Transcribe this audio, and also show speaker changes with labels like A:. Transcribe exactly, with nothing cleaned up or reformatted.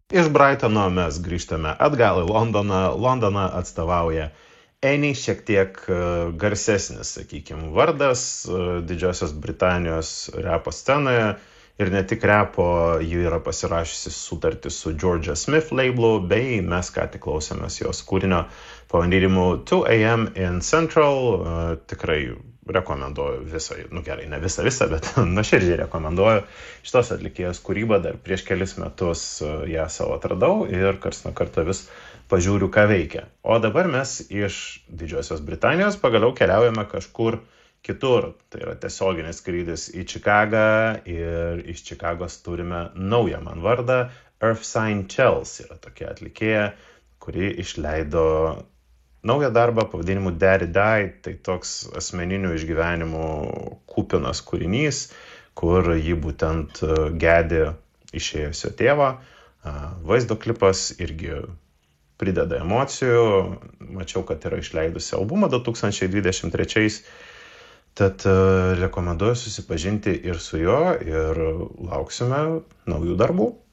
A: Iš Brightono mes grįžtame atgal į Londoną. Londoną atstovauja Annie, šiek tiek e, garsesnis, sakykime, vardas e, Didžiosios Britanijos repo scenoje. Ir ne tik repo, ji yra pasirašiusi sutartį su Georgia Smith labelu, bei mes ką tik klausėmės jos kūrinio pavadinimu two a m in Central. E, tikrai rekomenduoju visą, nu gerai, ne visą visą, bet nuoširdžiai rekomenduoju šitos atlikėjos kūrybą. Dar prieš kelis metus e, ją savo atradau ir karts nuo karto vis pažiūriu, ką veikia. O dabar mes iš Didžiosios Britanijos pagaliau keliaujame kažkur kitur. Tai yra tiesioginis skrydis į Čikagą ir iš Čikagos turime naują man vardą. Earth Sign Chels yra tokia atlikėja, kuri išleido naują darbą pavadinimu Daddy Died. Tai toks asmeninių išgyvenimų kupinas kūrinys, kur ji būtent gedi išėjusio tėvą. Vaizdo klipas irgi prideda emocijų. Mačiau, kad yra išleidusi albumą du tūkstančiai dvidešimt trečiais. Tad rekomenduoju susipažinti ir su juo ir lauksime naujų darbų.